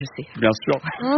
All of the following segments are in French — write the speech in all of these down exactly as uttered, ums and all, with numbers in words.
Je sais. Bien sûr.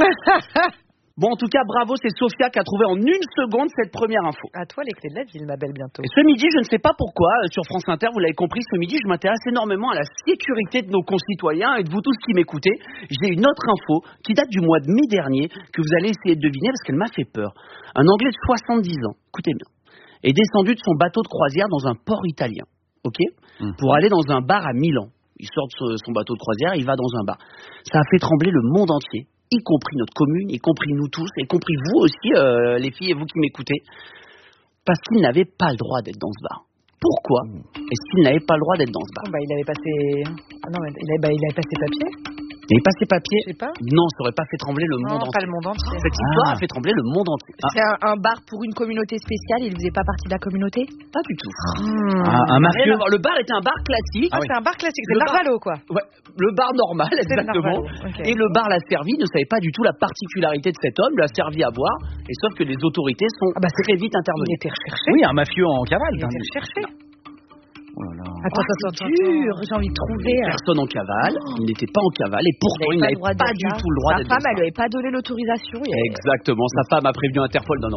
Bon, en tout cas, bravo, c'est Sophia qui a trouvé en une seconde cette première info. À toi les clés de la ville, ma belle, bientôt. Et ce midi, je ne sais pas pourquoi, sur France Inter, vous l'avez compris, ce midi, je m'intéresse énormément à la sécurité de nos concitoyens et de vous tous qui m'écoutez. J'ai une autre info qui date du mois de mai dernier que vous allez essayer de deviner parce qu'elle m'a fait peur. Un Anglais de soixante-dix ans, écoutez bien, est descendu de son bateau de croisière dans un port italien, ok, mmh. pour aller dans un bar à Milan. Il sort de son bateau de croisière, il va dans un bar. Ça a fait trembler le monde entier, y compris notre commune, y compris nous tous, y compris vous aussi, euh, les filles et vous qui m'écoutez, parce qu'il n'avait pas le droit d'être dans ce bar. Pourquoi est-ce qu'il n'avait pas le droit d'être dans ce bar? oh bah, il avait passé... Non, mais il avait, bah, il avait passé papier. Il avait passé papier? Je sais pas. Non, ça aurait pas fait trembler le non, monde entier. pas le monde entier. Cette histoire ah. a fait trembler le monde entier. Ah. C'est un, un bar pour une communauté spéciale, il faisait pas partie de la communauté? Pas du tout. Mmh. Ah, un mafieux. Le bar était un bar classique. Ah, ah oui. C'est un bar classique, c'est le Narvalo quoi. Ouais, le bar normal, exactement. Okay. Et le bar l'a servi, ne savait pas du tout la particularité de cet homme, l'a servi à boire, et sauf que les autorités sont ah bah, très vite intervenues. Il était recherché. Oui, un mafieux en cavale. Il était recherché. Oh là là. Attends, oh, attends, attends, dur, j'ai envie de trouver. Personne en cavale, oh. il n'était pas en cavale et pourtant il n'avait pas, pas du tout le droit d'être. Sa femme, elle lui avait pas donné l'autorisation. Exactement, sa femme a prévenu Interpol. Non, non.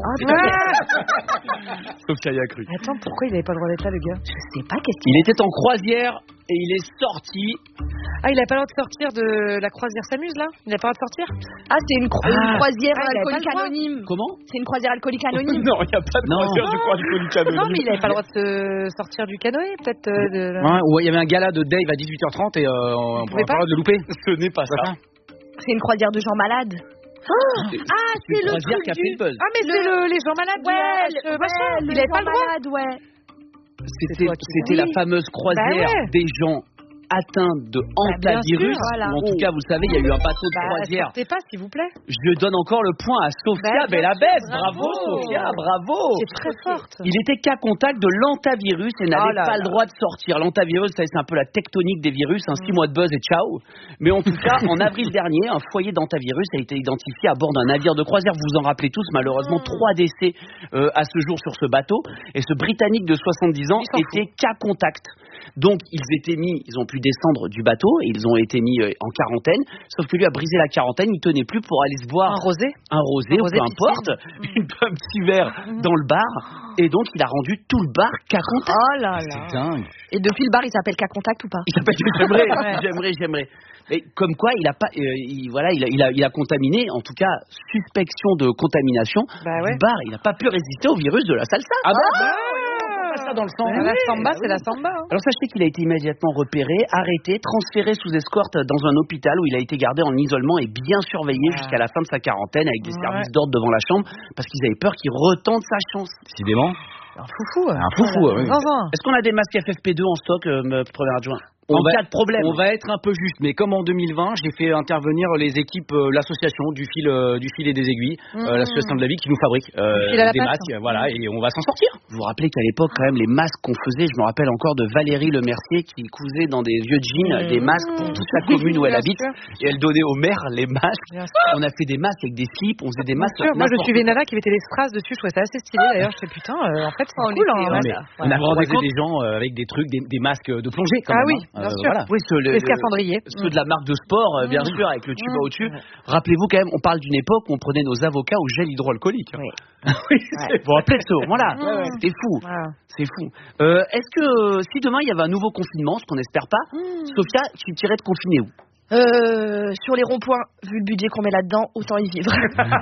Ah, Sauf qu'elle y a cru. Attends, pourquoi il n'avait pas le droit d'être là, le gars? Je sais pas, qu'est-ce qu'il Il était en croisière et il est sorti. Ah, il n'avait pas le droit de sortir de la croisière s'amuse là? Il n'avait pas le droit de sortir? Ah, c'est une, cro- ah. une croisière ah, alcoolique anonyme. Comment? C'est une croisière alcoolique anonyme. Non, il n'y a pas de croisière de alcoolique anonyme. Non, mais il n'avait pas le droit de se sortir du canoë, peut-être. Euh, de... ouais, ouais, il y avait un gala de Dave à dix-huit heures trente et euh, on ne pouvait pas le louper. Ce n'est pas ça. C'est une croisière de gens malades. Oh ah, c'est, c'est le truc qui a fait le buzz. Ah, mais le... c'est le, les gens malades. Ouais, le, ouais, machin, il n'avait pas le droit. Malade, ouais. C'était, c'était la fameuse croisière bah ouais. des gens atteints de hantavirus. Bah voilà. En tout cas, vous le savez, il y a eu un bateau de bah, croisière. Sortez pas, s'il vous plaît. Je donne encore le point à Sophia bah, Bellabès. Bravo, bravo, Sophia, bravo. C'est très forte. Il était cas contact de l'hantavirus et n'avait oh là pas là. le droit de sortir. L'hantavirus, c'est un peu la tectonique des virus, un six mois de buzz et ciao. Mais en tout cas, en avril dernier, un foyer d'hantavirus a été identifié à bord d'un navire de croisière. Vous vous en rappelez tous, malheureusement, trois décès euh, à ce jour sur ce bateau. Et ce Britannique de soixante-dix ans était cas contact. Donc, ils étaient mis, ils ont pu descendre du bateau et ils ont été mis euh, en quarantaine. Sauf que lui a brisé la quarantaine, il tenait plus pour aller se boire un rosé, un rosé, un rosé ou peu importe, mmh. un petit verre mmh. dans le bar. Et donc, il a rendu tout le bar cas contact. Oh là là. C'est dingue. Et depuis le bar, il s'appelle cas contact ou pas? Il s'appelle, j'aimerais, j'aimerais, j'aimerais. Mais comme quoi, il a pas, euh, il, voilà, il a, il a, il a contaminé, en tout cas, suspicion de contamination bah ouais. du bar. Il n'a pas pu résister au virus de la salsa. Ah bah, bah ça dans le sang. Oui, la samba, c'est la samba. Hein. Alors sachez qu'il a été immédiatement repéré, arrêté, transféré sous escorte dans un hôpital où il a été gardé en isolement et bien surveillé ouais. jusqu'à la fin de sa quarantaine avec des ouais. services d'ordre devant la chambre parce qu'ils avaient peur qu'il retente sa chance. Décidément. Un foufou. Un foufou, voilà. oui. Est-ce qu'on a des masques F F P deux en stock, euh, premier adjoint? En cas de problème. On va être un peu juste, mais comme en deux mille vingt, j'ai fait intervenir les équipes, euh, l'association du fil, euh, du fil et des aiguilles, mmh. euh, l'association de la vie qui nous fabrique euh, des masques, hein. Voilà, et on va s'en sortir. Vous vous rappelez qu'à l'époque, quand même, les masques qu'on faisait, je me rappelle encore de Valérie Lemercier qui cousait dans des vieux jeans mmh. des masques pour toute la commune où elle habite, et elle donnait aux maires les masques. On a fait des masques avec des slips, on faisait des masques. Moi, je suivais Nana qui mettait des strass dessus, je trouvais ça assez stylé d'ailleurs. Je sais putain, euh, en fait, c'est oh, cool. On a croisé des gens avec des trucs, des masques de plongée. Ah oui, bien sûr. Le, les scaphandriers. Ceux de la marque de sport, euh, bien mmh. sûr, avec le tuba mmh. au-dessus. Mmh. Rappelez-vous quand même, on parle d'une époque où on prenait nos avocats au gel hydroalcoolique. Oui. oui ouais. Vous vous rappelez de ce moment-là mmh. C'était fou. Ouais. C'est fou. Euh, est-ce que si demain il y avait un nouveau confinement, ce qu'on n'espère pas, mmh. Sophia, tu tirais de confiner où? Euh, sur les ronds-points, vu le budget qu'on met là-dedans, autant y vivre.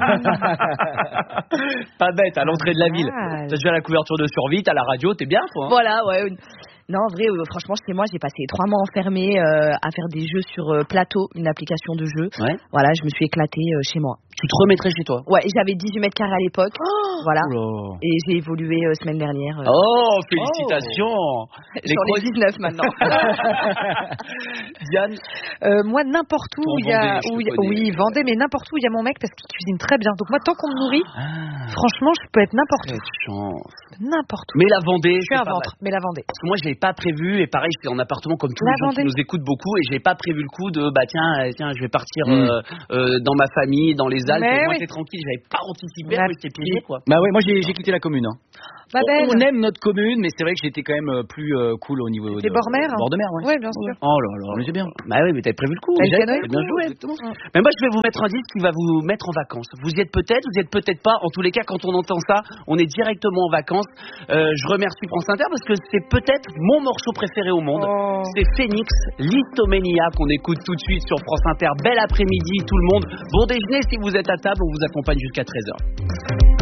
Pas bête, à l'entrée de la ville. Ah, t'as déjà la couverture de survie, t'as la radio, t'es bien, toi. Hein. Voilà, ouais. Non, en vrai, euh, franchement, chez moi, j'ai passé trois mois enfermée euh, à faire des jeux sur euh, Plateau, une application de jeu. Ouais. Voilà, je me suis éclatée euh, chez moi. Tu te remettrais chez toi? Ouais, j'avais dix-huit mètres carrés à l'époque. Oh voilà. Oula. Et j'ai évolué euh, semaine dernière. Euh... Oh, félicitations. Oh. Les J'en ai dix-neuf maintenant. Diane euh, Moi, n'importe où il y a... Où y a... Oui, Vendée, mais n'importe où il y a mon mec parce qu'il cuisine très bien. Donc moi, tant qu'on me nourrit, ah. franchement, je peux être n'importe où. Chance. N'importe où. Mais la Vendée, je suis un ventre, mais la Vendée. Parce que moi, je l'ai pas prévu, et pareil, j'étais en appartement comme tous la les gens Vendée. Qui nous écoutent beaucoup, et j'ai pas prévu le coup de, bah tiens, tiens, je vais partir mmh. euh, euh, dans ma famille, dans les Alpes, et moi, oui. J'étais tranquille, j'avais pas anticipé, mais j'étais piégé, quoi. Bah ouais, moi, j'ai, j'ai quitté la commune. Hein. on, on aime notre commune, mais c'est vrai que j'étais quand même plus euh, cool au niveau des de bord mer. Bord de mer, ouais. Ouais, bien sûr. Oh là là, mais c'est bien. Bah oui, mais t'avais prévu le coup. J'ai bien joué. Mais moi, je vais vous mettre un disque qui va vous mettre en vacances. Vous y êtes peut-être, vous y êtes peut-être pas. En tous les cas, quand on entend ça, on est directement en vacances. Euh, je remercie France Inter parce que c'est peut-être mon morceau préféré au monde. Oh. C'est Phoenix, Listomania, qu'on écoute tout de suite sur France Inter. Bel après-midi, tout le monde. Bon déjeuner si vous êtes à table, on vous accompagne jusqu'à treize heures.